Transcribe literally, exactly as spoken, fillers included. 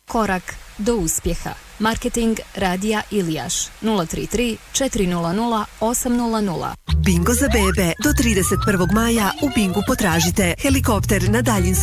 korak do uspjeha. Marketing Radija Ilijaš nula tri tri četiri nula nula osam nula nula. Bingo za bebe. Do trideset prvog maja u Bingu potražite helikopter na daljinsku